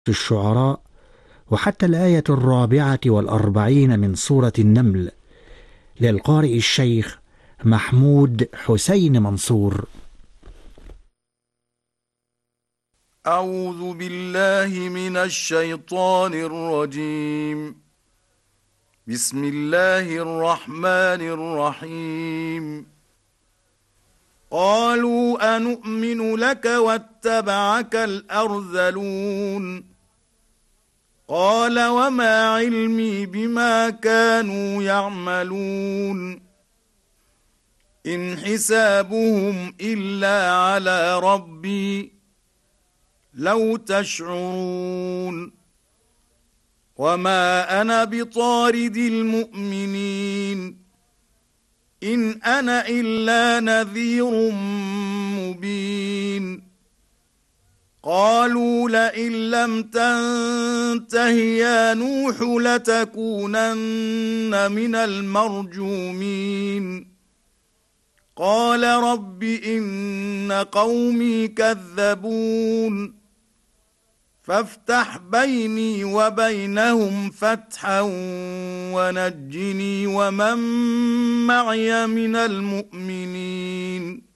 الشعراء، وحتى الآية 44 من سورة النمل، للقارئ الشيخ محمود حسين منصور. أعوذ بالله من الشيطان الرجيم. بسم الله الرحمن الرحيم. قالوا أنؤمن لك واتبعك الأرذلون. قال وما علمي بما كانوا يعملون. إن حسابهم إلا على ربي لو تشعرون. وما أنا بطارد المؤمنين إن أنا إلا نذير مبين. قالوا لئن لم تنته يا نوح لتكونن من المرجومين. قال رب إن قومي كذبون فافتح بيني وبينهم فتحا ونجني ومن معي من المؤمنين.